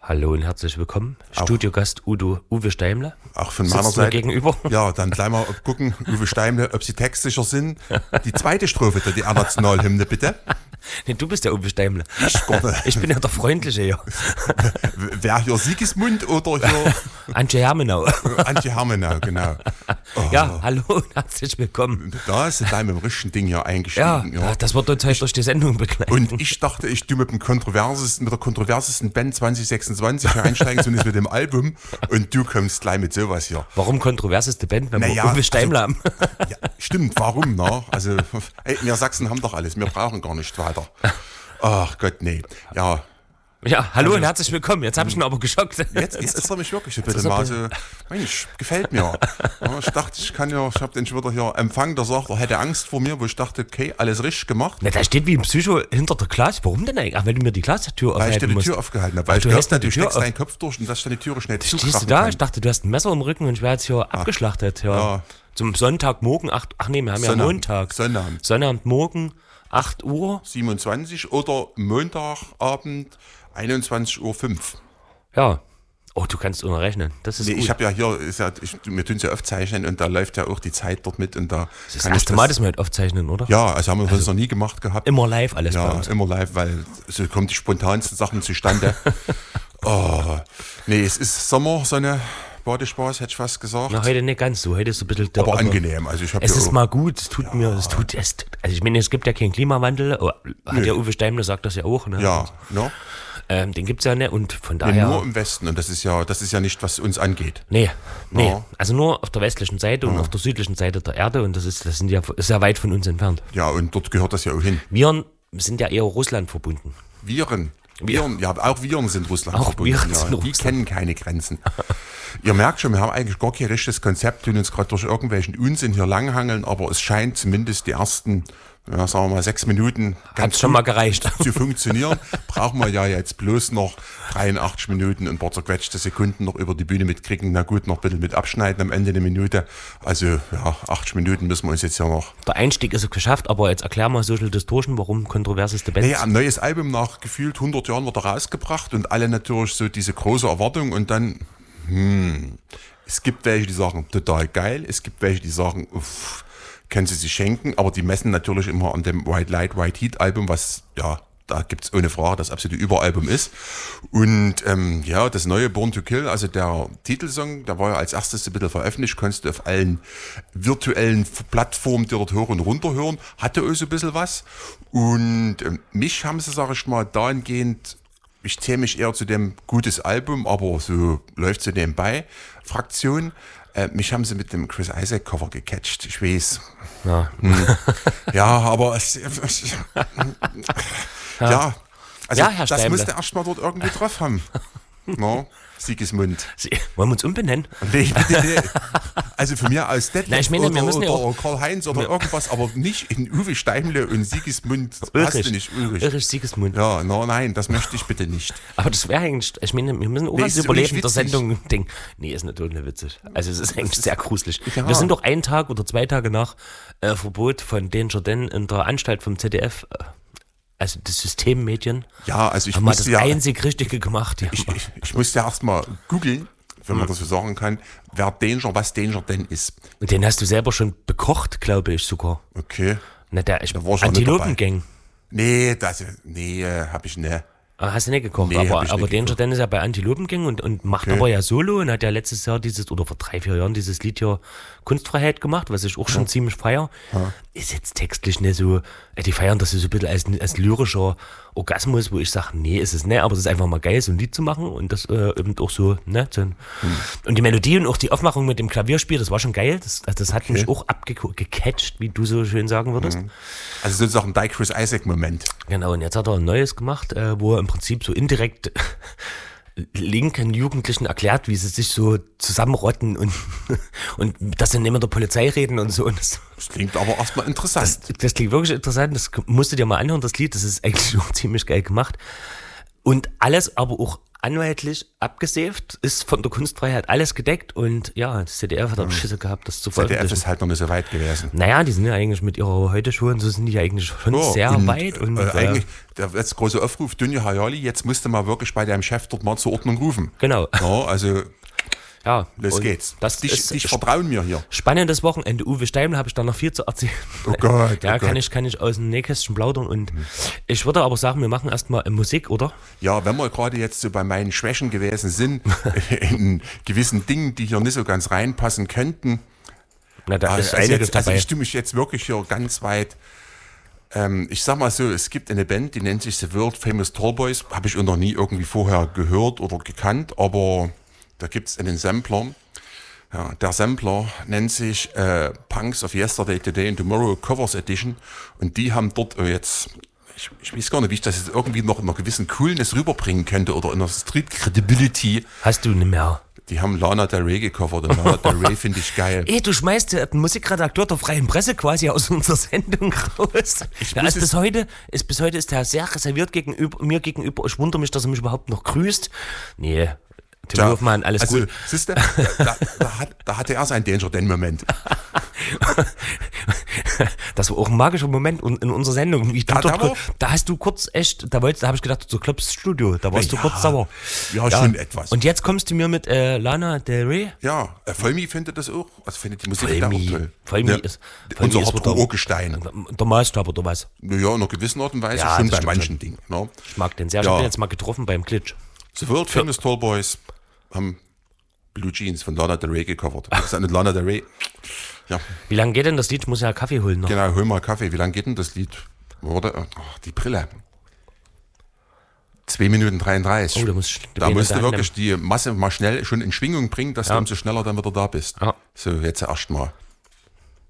Hallo und herzlich willkommen. Studiogast Uwe Steimle. Auch von meiner Seite. Gegenüber. Ja, dann gleich mal gucken, Uwe Steimle, ob sie textsicher sind. Die zweite Strophe der die Nationalhymne, bitte. Nee, du bist der Uwe Steimle. Ich bin ja der Freundliche hier. Wer hier Sigismund oder hier? Antje Hermenau. Antje Hermenau, genau. Oh. Ja, hallo und herzlich willkommen. Da ist dein mit dem richtigen Ding hier eingestiegen. Ja, das wird uns heute durch die Sendung begleiten. Und ich dachte, ich tue mit der kontroversesten Band 2026 einsteigen, zumindest mit dem Album. Und du kommst gleich mit sowas hier. Warum kontroverseste Band, wenn wir Uwe Steimle haben? Ja, stimmt, warum? Na? Also, wir Sachsen haben doch alles, wir brauchen gar nicht weiter. Ach Gott, nee. Ja. Ja, hallo und herzlich willkommen. Jetzt habe ich ihn aber geschockt. Jetzt ist er mich wirklich ein bisschen mal so, Mensch, gefällt mir. Ja, ich dachte, ich habe den schon wieder hier Empfang, der sagt, er hätte Angst vor mir, wo ich dachte, okay, alles richtig gemacht. Na, da steht wie ein Psycho hinter der Glas. Warum denn eigentlich? Ach, wenn du mir die Glastür aufhalten musst. Weil ich dir die Tür aufgehalten habe. Weil ich dachte, du steckst deinen Kopf durch und dass deine Türe schnell zukrachen Stehst du da? Ich dachte, du hast ein Messer im Rücken und ich werde jetzt hier abgeschlachtet. Ja. Zum Sonntagmorgen, wir haben ja Montag. Sonntagmorgen, 8 Uhr. 27 oder Montagabend, 21.05 Uhr. Ja. Oh, du kannst rechnen. Das ist gut. Ich habe ja hier, wir tun es ja aufzeichnen und da läuft ja auch die Zeit dort mit. Und da das ist das erste Mal, dass wir heute aufzeichnen, oder? Ja, also haben wir uns noch nie gemacht gehabt. Immer live alles bei uns. Ja, immer live, weil so kommen die spontansten Sachen zustande. Nee, es ist Sommersonne. Badespaß, hätte ich fast gesagt. Na, heute nicht ganz so. Heute ist ein bisschen aber angenehm. Also es ist mal gut. Es tut mir, also ich meine, es gibt ja keinen Klimawandel. Hat ja Uwe Steimle sagt das ja auch. Ne? Ja, no? Den gibt es ja nicht und von daher. Nur im Westen und das ist ja nicht, was uns angeht. Nee. Also nur auf der westlichen Seite und auf der südlichen Seite der Erde und das ist ja weit von uns entfernt. Ja, und dort gehört das ja auch hin. Wir sind ja eher Russland verbunden. Viren, ja, auch Viren sind Russland verbunden. Viren sind die kennen keine Grenzen. Ihr merkt schon, wir haben eigentlich gar kein richtiges Konzept, tun uns gerade durch irgendwelchen Unsinn hier langhangeln, aber es scheint zumindest die ersten, sagen wir mal, 6 Minuten ganz schon mal gereicht zu funktionieren. Brauchen wir ja jetzt bloß noch 83 Minuten und ein paar zerquetschte Sekunden noch über die Bühne mitkriegen. Na gut, noch ein bisschen mit abschneiden am Ende eine Minute. Also ja, 80 Minuten müssen wir uns jetzt ja noch. Der Einstieg ist geschafft, aber jetzt erklär mal Social Distortion, warum kontroverseste Band. Naja, ein neues Album nach gefühlt 100 Jahren wird rausgebracht und alle natürlich so diese große Erwartung und dann es gibt welche, die sagen, total geil. Es gibt welche, die sagen, können sie sich schenken. Aber die messen natürlich immer an dem White Light, White Heat Album, was, ja, da gibt es ohne Frage das absolute Überalbum ist. Und das neue Born to Kill, also der Titelsong, der war ja als erstes ein bisschen veröffentlicht, konntest du auf allen virtuellen Plattformen, die dort hoch und runter hören, hatte auch so ein bisschen was. Und mich haben sie, sag ich mal, dahingehend, ich zähle mich eher zu dem gutes Album, aber so läuft es nebenbei, Fraktion. Mich haben sie mit dem Chris Isaak Cover gecatcht, ich weiß. Ja, ja aber ja, also Herr das Steimle musste erst mal dort irgendwie drauf haben. No? Sigismund. Wollen wir uns umbenennen? Nee, bitte nicht. Also von mir aus Detlef oder Karl-Heinz oder irgendwas, aber nicht in Uwe Steimle und Sigismund. Ulrich. Hast du nicht, Ulrich Sigismund. Ja, nein, das möchte ich bitte nicht. Aber das wäre eigentlich, ich meine, wir müssen auch als Überleben der Sendung denken. Nee, ist natürlich nicht witzig. Also es ist eigentlich sehr gruselig. Ja. Wir sind doch 1 Tag oder 2 Tage nach Verbot von Danger Dan in der Anstalt vom ZDF, also das Systemmedien, ja, also ich haben mal das einzig Richtige gemacht. Ich musste ja erstmal googeln, wenn man das so sagen kann, was Danger denn ist. Und den hast du selber schon bekocht, glaube ich sogar. Okay. Na, Antilopengang. Nee, hab ich nicht. Hast du nicht gekocht, nee, aber Danger Dan ist ja bei Antilopengang und macht aber ja Solo und hat ja letztes Jahr vor 3-4 Jahren dieses Lied hier Kunstfreiheit gemacht, was ich auch schon ziemlich feier. Ja. Ist jetzt textlich nicht so, die feiern das so ein bisschen als lyrischer Orgasmus, wo ich sage, nee, ist es nicht, aber es ist einfach mal geil, so ein Lied zu machen und das eben auch so, ne? Und die Melodie und auch die Aufmachung mit dem Klavierspiel, das war schon geil, das hat mich auch gecatcht, wie du so schön sagen würdest. Also sozusagen ein Chris Isaak-Moment. Genau, und jetzt hat er ein neues gemacht, wo er im Prinzip so indirekt linken Jugendlichen erklärt, wie sie sich so zusammenrotten und dass sie nicht mit der Polizei reden und so. Und das klingt aber erstmal interessant. Das klingt wirklich interessant, das musst du dir mal anhören, das Lied, das ist eigentlich auch ziemlich geil gemacht. Und alles aber auch anwaltlich abgesäft, ist von der Kunstfreiheit alles gedeckt und ja, das ZDF hat auch Schisse gehabt, das zu ZDF veröffentlichen. ist halt noch nicht so weit gewesen. Naja, die sind ja eigentlich mit ihrer Heute-Show und so sind die ja eigentlich schon sehr weit. Und eigentlich, der jetzt große Aufruf, Dunja Hayali, jetzt musst du mal wirklich bei deinem Chef dort mal zur Ordnung rufen. Genau. Ja, also ja, los geht's. Dich vertrauen mir hier. Spannendes Wochenende. Uwe Steimler habe ich da noch viel zu erzählen. Oh Gott. Ja, oh kann Gott. ich aus dem Nähkästchen plaudern. Und ich würde aber sagen, wir machen erstmal Musik, oder? Ja, wenn wir gerade jetzt so bei meinen Schwächen gewesen sind, in gewissen Dingen, die hier nicht so ganz reinpassen könnten. Na, da ist einiges dabei. Ich tue mich jetzt wirklich hier ganz weit. Ich sag mal so, es gibt eine Band, die nennt sich The World Famous Tallboys. Habe ich noch nie irgendwie vorher gehört oder gekannt, aber da gibt es einen Sampler. Ja, der Sampler nennt sich Punks of Yesterday, Today and Tomorrow Covers Edition. Und die haben dort jetzt, ich weiß gar nicht, wie ich das jetzt irgendwie noch in einer gewissen Coolness rüberbringen könnte oder in einer Street Credibility. Hast du nicht mehr? Die haben Lana Del Rey gecovert und Lana Del Rey finde ich geil. Du schmeißt den Musikredakteur der Freien Presse quasi aus unserer Sendung raus. Ja, bis heute ist er sehr reserviert mir gegenüber. Ich wundere mich, dass er mich überhaupt noch grüßt. Nee, Tim Hofmann, alles gut. Siehst du, da hatte er seinen Danger-Den-Moment. Das war auch ein magischer Moment in unserer Sendung. Da hast du kurz echt, da habe ich gedacht, du klopfst das Studio, da warst du kurz sauer. Ja, schon etwas. Und jetzt kommst du mir mit Lana Del Rey. Ja, Vollmi findet das auch, also findet die Musik auch toll. Vollmi ist unser Hardcore-Gestein. Der Maßstab oder was? Ja, in einer gewissen Art und Weise Ja, schon das bei stimmt manchen schon. Dingen. Ne? Ich mag den sehr. Ich habe den jetzt mal getroffen beim Glitch. The World Famous Tallboys haben Blue Jeans von Lana Del Rey gecovert. Das ist eine Lana Del Rey. Ja. Wie lange geht denn das Lied? Ich muss ja Kaffee holen noch. Genau, hol mal Kaffee. Wie lange geht denn das Lied? Die Brille. 2 Minuten 33. Oh, da musst du wirklich die Masse mal schnell schon in Schwingung bringen, dass du umso schneller dann wieder da bist. Ja. So, jetzt erst mal.